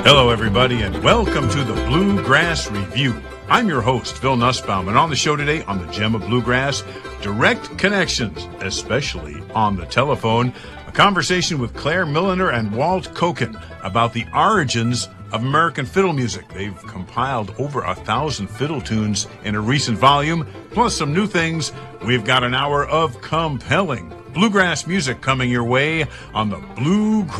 Hello, everybody, and welcome to the Bluegrass Review. I'm your host, Phil Nussbaum, and on the show today on the Gem of Bluegrass, direct connections, especially on the telephone, a conversation with Claire Milliner and Walt Koken about the origins of American fiddle music. They've compiled over 1,000 fiddle tunes in a recent volume, plus some new things. We've got an hour of compelling bluegrass music coming your way on the Bluegrass